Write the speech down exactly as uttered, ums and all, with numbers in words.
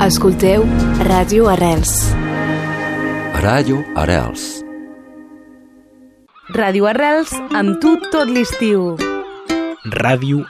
Escolteu Ràdio Arrels. Ràdio Arrels. Ràdio Arrels, amb tu tot l'estiu. Ràdio